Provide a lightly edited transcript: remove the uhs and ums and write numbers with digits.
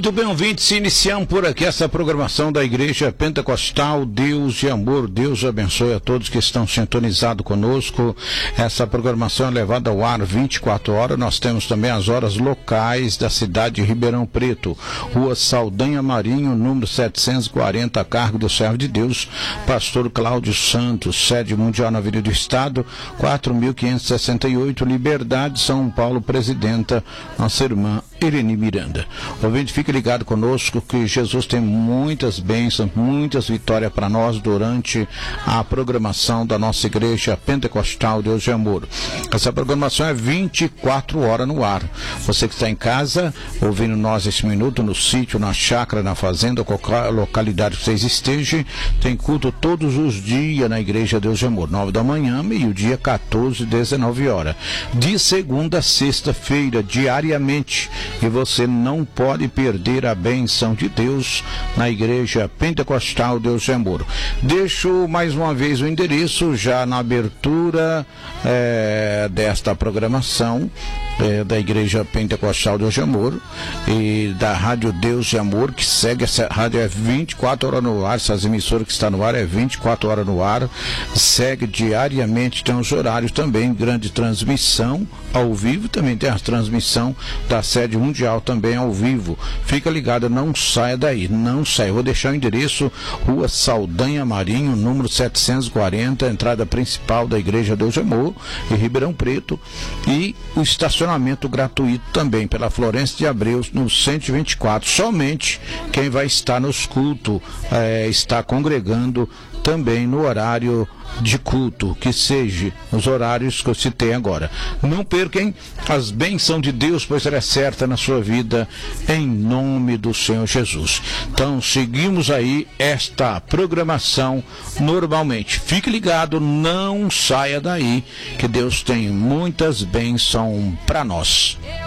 Muito bem, ouvintes, iniciamos por aqui essa programação da Igreja Pentecostal Deus e Amor. Deus abençoe a todos que estão sintonizados conosco. Essa programação é levada ao ar 24 horas. Nós temos também as horas locais da cidade de Ribeirão Preto, Rua Saldanha Marinho, número 740, a cargo do servo de Deus, pastor Cláudio Santos, sede mundial na Avenida do Estado, 4.568, Liberdade, São Paulo, presidenta, nossa irmã Irene Miranda. Ouvinte, fique ligado conosco que Jesus tem muitas bênçãos, muitas vitórias para nós durante a programação da nossa Igreja Pentecostal Deus e Amor. Essa programação é 24 horas no ar. Você que está em casa, ouvindo nós esse minuto, no sítio, na chácara, na fazenda, qualquer localidade que vocês estejam, tem culto todos os dias na Igreja Deus e Amor, 9 da manhã, meio-dia, 14, 19 horas. De segunda a sexta-feira, diariamente. E você não pode perder a bênção de Deus na Igreja Pentecostal Deus e Amor. Deixo mais uma vez o endereço já na abertura desta programação da Igreja Pentecostal Deus e Amor e da Rádio Deus e Amor, que segue. Essa rádio é 24 horas no ar, essas emissoras que estão no ar é 24 horas no ar, segue diariamente, tem os horários também, grande transmissão ao vivo, também tem a transmissão da sede mundial também ao vivo. Fica ligado, não saia daí, não saia. Eu vou deixar o endereço, Rua Saldanha Marinho, número 740, entrada principal da Igreja Deus e Amor, em Ribeirão Preto, e o estacionamento gratuito também pela Florêncio de Abreu, no 124. Somente quem vai estar nos cultos está congregando também no horário de culto, que seja os horários que eu citei agora. Não percam as bênçãos de Deus, pois ela é certa na sua vida, em nome do Senhor Jesus. Então, seguimos aí esta programação normalmente. Fique ligado, não saia daí, que Deus tem muitas bênçãos para nós.